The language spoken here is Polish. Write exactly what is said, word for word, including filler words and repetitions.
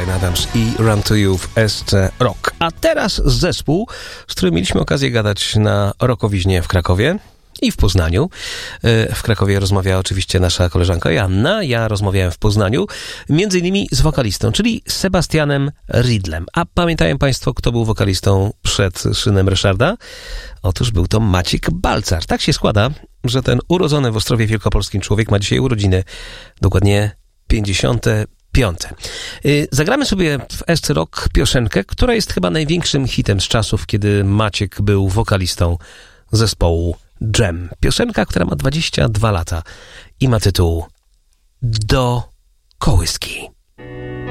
Bryan Adams i Run to You w S C Rock. A teraz zespół, z którym mieliśmy okazję gadać na Rockowiźnie w Krakowie i w Poznaniu. W Krakowie rozmawiała oczywiście nasza koleżanka Joanna, ja rozmawiałem w Poznaniu, między innymi z wokalistą, czyli Sebastianem Riedlem. A pamiętają Państwo, kto był wokalistą przed szynem Ryszarda? Otóż był to Maciek Balcar. Tak się składa, że ten urodzony w Ostrowie Wielkopolskim człowiek ma dzisiaj urodziny, dokładnie pięćdziesiąte piąte. Zagramy sobie w S C Rock piosenkę, która jest chyba największym hitem z czasów, kiedy Maciek był wokalistą zespołu Dżem. Piosenka, która ma dwadzieścia dwa lata i ma tytuł Do kołyski.